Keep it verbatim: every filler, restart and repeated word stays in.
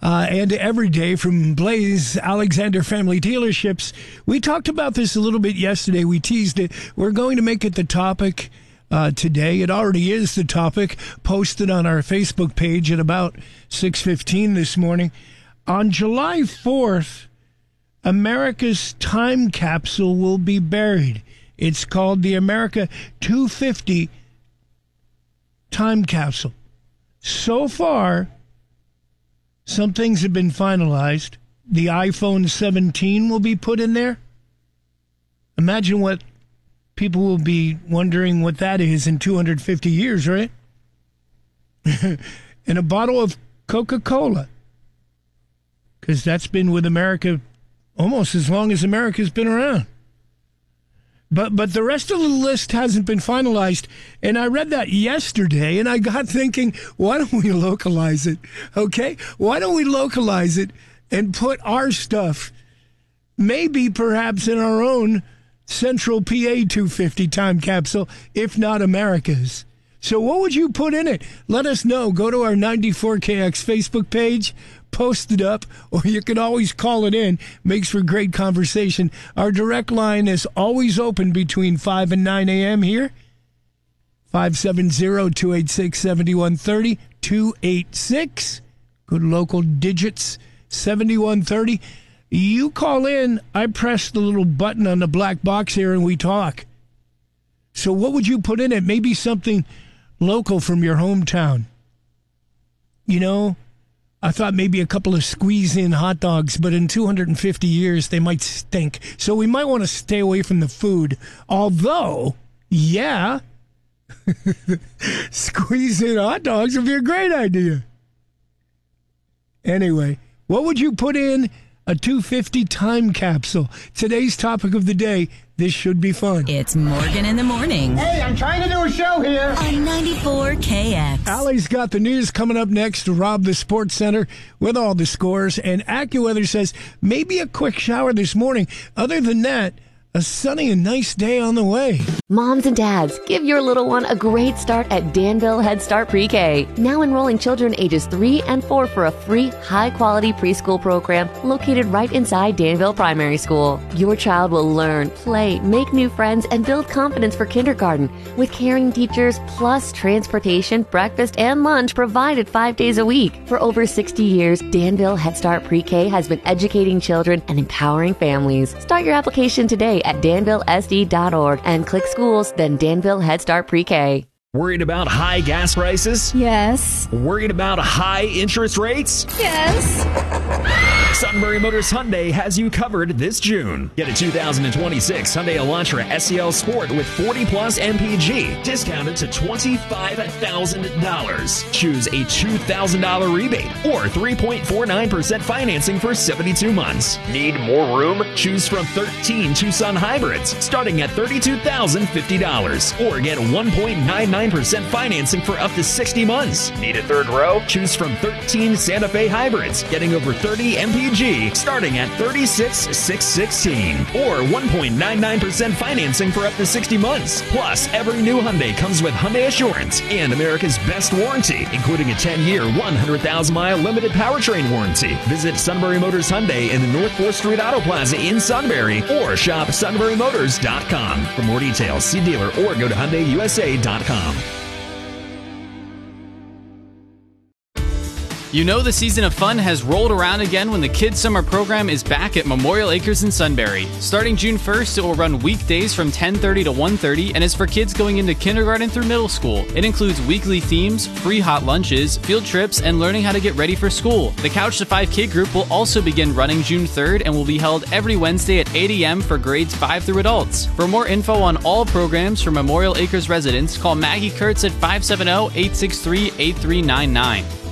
uh, and every day from Blaze Alexander Family Dealerships. We talked about this a little bit yesterday. We teased it. We're going to make it the topic uh, today. It already is the topic, posted on our Facebook page at about six fifteen this morning. On July fourth, America's time capsule will be buried. It's called the America two fifty time capsule. So far, some things have been finalized. The iPhone seventeen will be put in there. Imagine what people will be wondering what that is in two hundred fifty years, right? And a bottle of Coca-Cola, because that's been with America almost as long as America's been around. But but the rest of the list hasn't been finalized. And I read that yesterday, and I got thinking, why don't we localize it, okay? Why don't we localize it and put our stuff, maybe perhaps in our own Central P A two fifty time capsule, if not America's? So what would you put in it? Let us know. Go to our ninety-four K X Facebook page, post it up, or you can always call it in. Makes for great conversation. Our direct line is always open between five and nine a.m. here. five seven zero, two eight six, seven one three zero, two eight six. Good local digits, seven one three zero. You call in, I press the little button on the black box here, and we talk. So what would you put in it? Maybe something local from your hometown. You know, I thought maybe a couple of squeeze-in hot dogs, but in two hundred fifty years, they might stink. So we might want to stay away from the food. Although, yeah, squeeze-in hot dogs would be a great idea. Anyway, what would you put in a two fifty time capsule? Today's topic of the day. This should be fun. It's Morgan in the Morning. Hey, I'm trying to do a show here. On ninety-four K X. Allie's got the news coming up next to Rob the Sports Center with all the scores. And AccuWeather says maybe a quick shower this morning. Other than that, a sunny and nice day on the way. Moms and dads, give your little one a great start at Danville Head Start Pre-K. Now enrolling children ages three and four for a free, high-quality preschool program located right inside Danville Primary School. Your child will learn, play, make new friends, and build confidence for kindergarten with caring teachers plus transportation, breakfast, and lunch provided five days a week. For over sixty years, Danville Head Start Pre-K has been educating children and empowering families. Start your application today at danville s d dot org and click schools, then Danville Head Start Pre-K. Worried about high gas prices? Yes. Worried about high interest rates? Yes. Sunbury Motors Hyundai has you covered this June. Get a two thousand twenty-six Hyundai Elantra S E L Sport with forty plus M P G, discounted to twenty-five thousand dollars. Choose a two thousand dollars rebate or three point four nine percent financing for seventy-two months. Need more room? Choose from thirteen Tucson hybrids starting at thirty-two thousand fifty dollars or get one point nine nine percent financing for up to sixty months. Need a third row? Choose from thirteen Santa Fe hybrids getting over thirty M P G starting at thirty-six thousand six hundred sixteen or one point nine nine percent financing for up to sixty months. Plus, every new Hyundai comes with Hyundai Assurance and America's best warranty, including a ten year, one hundred thousand mile limited powertrain warranty. Visit Sunbury Motors Hyundai in the North fourth Street Auto Plaza in Sunbury or shop sunbury motors dot com. For more details, see dealer or go to hyundai u s a dot com. You know the season of fun has rolled around again when the Kids Summer Program is back at Memorial Acres in Sunbury. Starting June first, it will run weekdays from ten thirty to one thirty and is for kids going into kindergarten through middle school. It includes weekly themes, free hot lunches, field trips, and learning how to get ready for school. The Couch to five Kid Group will also begin running June third and will be held every Wednesday at eight a.m. for grades five through adults. For more info on all programs for Memorial Acres residents, call Maggie Kurtz at five seven zero, eight six three, eight three nine nine.